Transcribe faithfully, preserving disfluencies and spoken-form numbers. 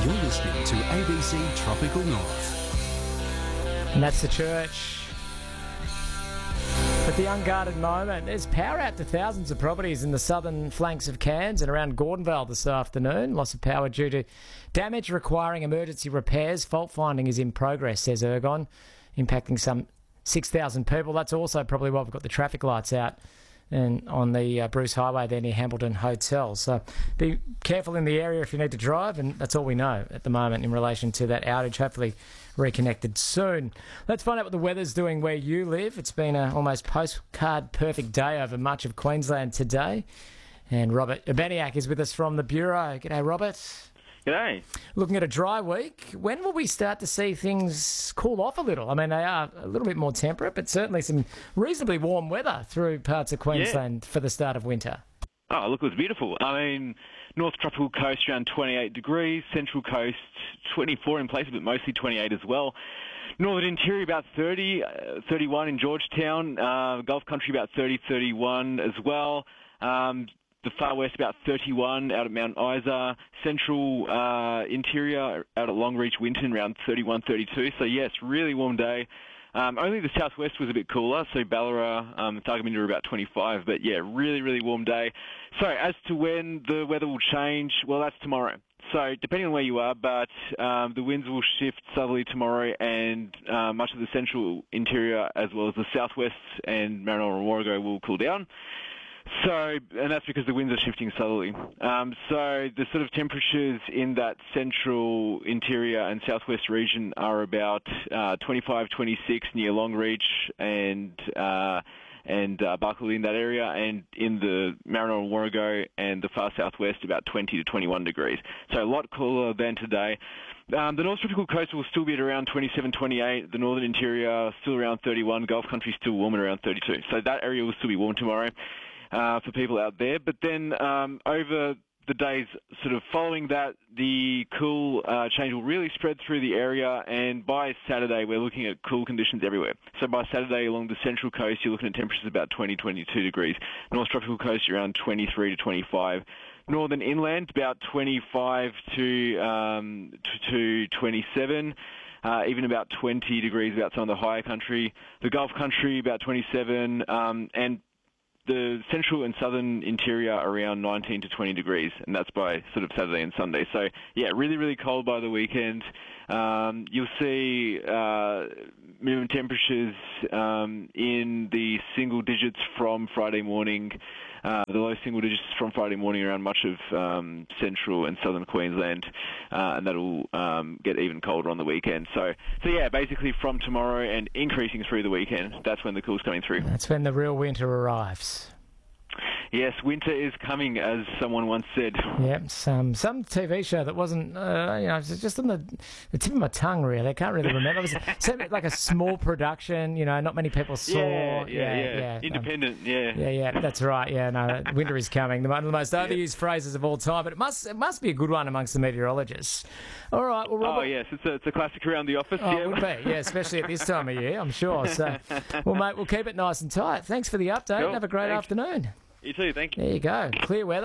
You're listening to A B C Tropical North. And that's the church. At the unguarded moment, there's power out to thousands of properties in the southern flanks of Cairns and around Gordonvale this afternoon. Loss of power due to damage requiring emergency repairs. Fault finding is in progress, says Ergon, impacting some six thousand people. That's also probably why we've got the traffic lights out and on the uh, Bruce Highway there near Hambleton Hotel. So be careful in the area if you need to drive, and that's all we know at the moment in relation to that outage. Hopefully reconnected soon. Let's find out what the weather's doing where you live. It's been an almost postcard perfect day over much of Queensland today. And Robert Urbaniak is with us from the Bureau. G'day, Robert. G'day. Looking at a dry week, when will we start to see things cool off a little? I mean, they are a little bit more temperate, but certainly some reasonably warm weather through parts of Queensland yeah. for the start of winter. Oh, look, it was beautiful. I mean, North Tropical Coast around twenty-eight degrees, Central Coast twenty-four in places, but mostly twenty-eight as well. Northern Interior about thirty, uh, thirty-one in Georgetown, uh, Gulf Country about thirty, thirty-one as well. Um, the far west about thirty-one out at Mount Isa, Central uh, Interior out at Longreach, Winton around thirty-one, thirty-two. So yes, really warm day. Um, only the southwest was a bit cooler, so Ballarat, um, Thargomindah were about twenty-five. But yeah, really, really warm day. So as to when the weather will change, well, that's tomorrow. So depending on where you are, but um, the winds will shift southerly tomorrow, and uh, much of the central interior as well as the southwest and Maranoa and Warrego will cool down. So, and that's because the winds are shifting southerly. Um, so the sort of temperatures in that central interior and southwest region are about uh, twenty-five, twenty-six near Longreach and uh, and uh, Barclay in that area, and in the Maranoa and Warrego and the far southwest about twenty to twenty-one degrees. So a lot cooler than today. Um, the North Tropical Coast will still be at around twenty-seven, twenty-eight. The northern interior still around thirty-one. Gulf Country still warm at around thirty-two. So that area will still be warm tomorrow. Uh, for people out there. But then um, over the days sort of following that, the cool uh, change will really spread through the area, and by Saturday we're looking at cool conditions everywhere. So by Saturday along the central coast you're looking at temperatures about twenty, twenty-two degrees. North Tropical Coast around twenty-three to twenty-five. Northern inland about twenty-five to, um, to, to twenty-seven. Uh, even about twenty degrees about some of the higher country. The Gulf Country about twenty-seven, um, and the central and southern interior around nineteen to twenty degrees, and that's by sort of Saturday and Sunday. So, yeah, really, really cold by the weekend. Um, you'll see uh, minimum temperatures um, in the single digits from Friday morning, uh, the low single digits from Friday morning around much of um, central and southern Queensland, uh, and that'll um, get even colder on the weekend. So, so, yeah, basically from tomorrow and increasing through the weekend, that's when the cool's coming through. That's when the real winter arrives. Yes, winter is coming, as someone once said. Yep, some some T V show that wasn't, uh, you know, it's just on the, the tip of my tongue, really. I can't really remember. It was like a small production, you know, not many people saw. Yeah, yeah, yeah. yeah. Independent, um, yeah. Yeah, yeah, that's right. Yeah, no, winter is coming. One of the most overused yep. phrases of all time, but it must it must be a good one amongst the meteorologists. All right, well, Robert. Oh, yes, it's a, it's a classic around the office. Oh, yeah. it would be, yeah, especially at this time of year, I'm sure. So, well, mate, we'll keep it nice and tight. Thanks for the update. Cool. Have a great Thanks. afternoon. You too, thank you. There you go. Clear weather.